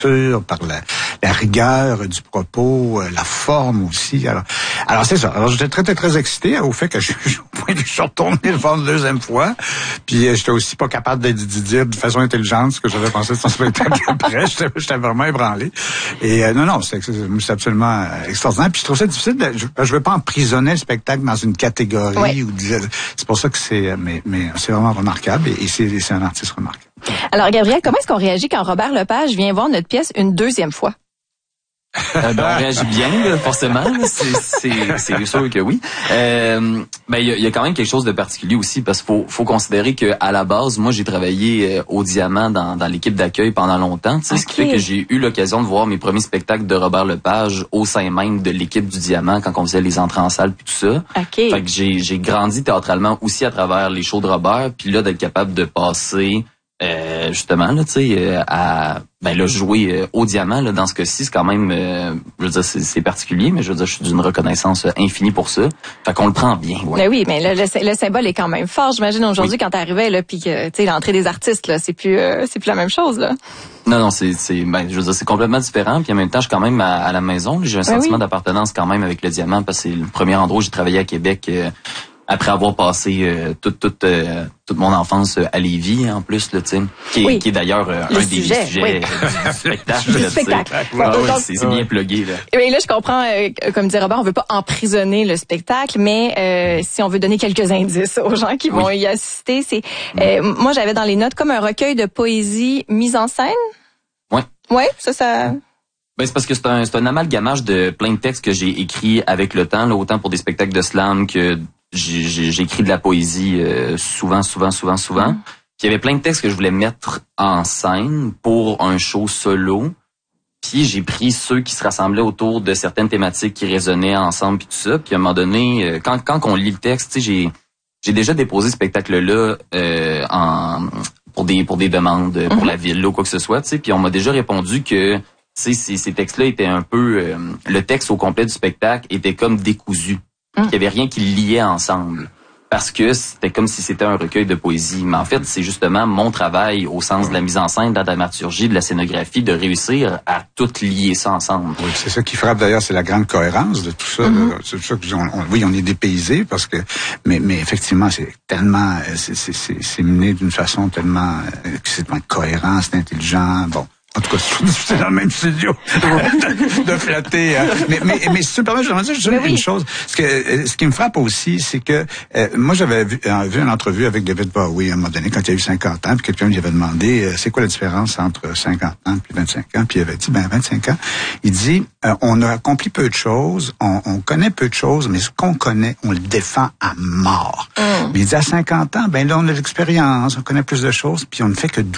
par la rigueur du propos, la forme aussi. Alors c'est ça. Alors j'étais très, très, très excité au fait que je suis retourné le voir une deuxième fois. Puis j'étais aussi pas capable de dire de façon intelligente ce que j'avais pensé de son spectacle après. J'étais vraiment ébranlé. Et non, c'est absolument extraordinaire. Puis je trouve ça difficile. Je veux pas emprisonner le spectacle dans une catégorie. C'est pour ça que mais c'est vraiment remarquable et c'est un artiste remarquable. Alors, Gabriel, comment est-ce qu'on réagit quand Robert Lepage vient voir notre pièce une deuxième fois? On réagit bien, là, forcément. Là, c'est sûr que oui. Il y a quand même quelque chose de particulier aussi parce qu'il faut considérer que à la base, moi, j'ai travaillé au Diamant dans l'équipe d'accueil pendant longtemps. Ce qui fait que j'ai eu l'occasion de voir mes premiers spectacles de Robert Lepage au sein même de l'équipe du Diamant quand on faisait les entrées en salle puis tout ça. Fait que j'ai grandi théâtralement aussi à travers les shows de Robert, puis là d'être capable de passer justement là, tu sais, à jouer au Diamant là, dans ce cas-ci, c'est quand même, je veux dire, c'est particulier, mais je veux dire, je suis d'une reconnaissance infinie pour ça. Fait qu'on le prend bien. Ouais. Ben oui, mais le symbole est quand même fort. J'imagine aujourd'hui quand t'arrivais là, puis que tu sais l'entrée des artistes là, c'est plus la même chose là. Non, je veux dire, c'est complètement différent. Puis en même temps, je suis quand même à la maison. J'ai un sentiment d'appartenance quand même avec le Diamant parce que c'est le premier endroit où j'ai travaillé à Québec. Après avoir passé toute mon enfance à Lévis, en plus, là, tu sais, qui est d'ailleurs un des sujets du spectacle. Du spectacle. C'est bien plugué, là. Et là, je comprends, comme dit Robert, on veut pas emprisonner le spectacle, mais si on veut donner quelques indices aux gens qui vont y assister, c'est moi, j'avais dans les notes comme un recueil de poésie mise en scène. Ouais. Ouais, ça... C'est parce que c'est un amalgamage de plein de textes que j'ai écrits avec le temps, là, autant pour des spectacles de slam que j'ai écrit de la poésie souvent. Puis il y avait plein de textes que je voulais mettre en scène pour un show solo. Puis j'ai pris ceux qui se rassemblaient autour de certaines thématiques qui résonnaient ensemble puis tout ça. Puis à un moment donné, quand on lit le texte, tu sais, j'ai déjà déposé ce spectacle-là pour des demandes pour la ville ou quoi que ce soit, tu sais. Puis on m'a déjà répondu que tu sais, ces textes-là étaient un peu le texte au complet du spectacle était comme décousu. Il y avait rien qui le liait ensemble. Parce que c'était comme si c'était un recueil de poésie. Mais en fait, c'est justement mon travail au sens de la mise en scène, de la dramaturgie, de la scénographie, de réussir à tout lier ça ensemble. Oui, c'est ça qui frappe d'ailleurs, c'est la grande cohérence de tout ça. C'est ça que on est dépaysé parce que, mais effectivement, c'est tellement, c'est mené d'une façon tellement, c'est tellement cohérent, c'est intelligent, bon. En tout cas, c'est dans le même studio de flatter. Mais si tu me permets, j'aimerais dire juste une chose. Ce qui me frappe aussi, c'est que moi, j'avais vu une entrevue avec David Bowie à un moment donné, quand il a eu 50 ans, puis quelqu'un lui avait demandé c'est quoi la différence entre 50 ans et 25 ans, puis il avait dit 25 ans. Il dit on a accompli peu de choses, on connaît peu de choses, mais ce qu'on connaît, on le défend à mort. Mais il dit à 50 ans, là, on a l'expérience, on connaît plus de choses, puis on ne fait que